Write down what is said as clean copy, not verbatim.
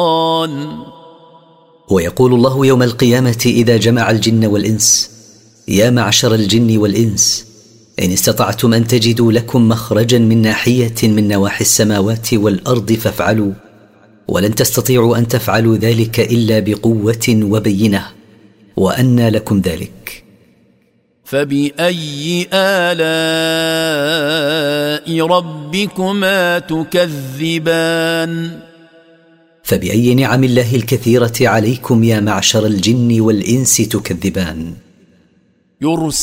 ويقول الله يوم القيامة إذا جمع الجن والإنس: يا معشر الجن والإنس، إن استطعتم أن تجدوا لكم مخرجا من ناحية من نواحي السماوات والأرض فافعلوا، ولن تستطيعوا أن تفعلوا ذلك إلا بقوة وبينة، وأنى لكم ذلك. فبأي آلاء ربكما تكذبان؟ فبأي نعم الله الكثيرة عليكم يا معشر الجن والإنس تكذبان؟